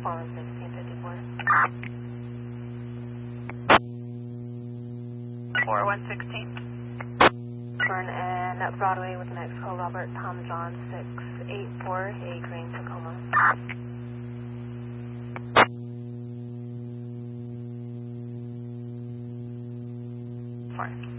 4116. Burn and up Broadway with Mexico, Robert Tom John 684, A Green, Tacoma. Fine.